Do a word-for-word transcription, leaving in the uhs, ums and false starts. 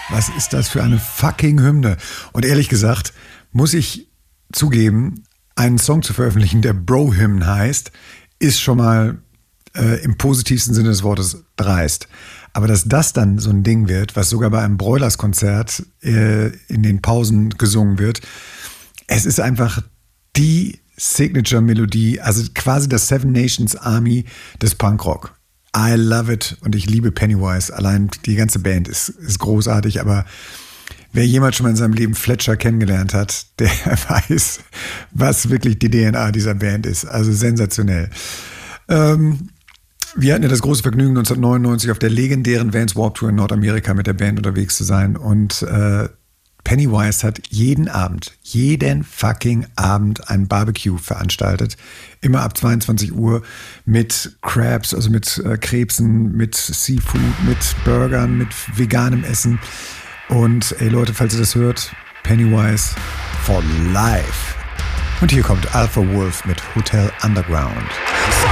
Was ist das für eine fucking Hymne? Und ehrlich gesagt, muss ich zugeben, einen Song zu veröffentlichen, der Bro-Hymn heißt, ist schon mal äh, im positivsten Sinne des Wortes dreist. Aber dass das dann so ein Ding wird, was sogar bei einem Broilers-Konzert äh, in den Pausen gesungen wird, es ist einfach die Signature-Melodie, also quasi das Seven Nations Army des Punkrock. I love it und ich liebe Pennywise. Allein die ganze Band ist, ist großartig, aber wer jemals schon mal in seinem Leben Fletcher kennengelernt hat, der weiß, was wirklich die D N A dieser Band ist. Also sensationell. Ähm, wir hatten ja das große Vergnügen, neunzehnhundertneunundneunzig auf der legendären Vans Warped Tour in Nordamerika mit der Band unterwegs zu sein. Und äh, Pennywise hat jeden Abend, jeden fucking Abend ein Barbecue veranstaltet. Immer ab zweiundzwanzig Uhr mit Crabs, also mit äh, Krebsen, mit Seafood, mit Burgern, mit veganem Essen. Und ey Leute, falls ihr das hört, Pennywise for life. Und hier kommt Alpha Wolf mit Hotel Underground.